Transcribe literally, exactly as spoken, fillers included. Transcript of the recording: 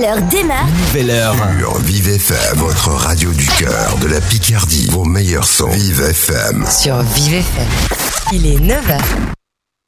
heure démarre. Nouvelle heure. Sur Vive F M, votre radio du cœur de la Picardie. Vos meilleurs sons. Vive F M. Sur Vive F M. Il est neuf heures.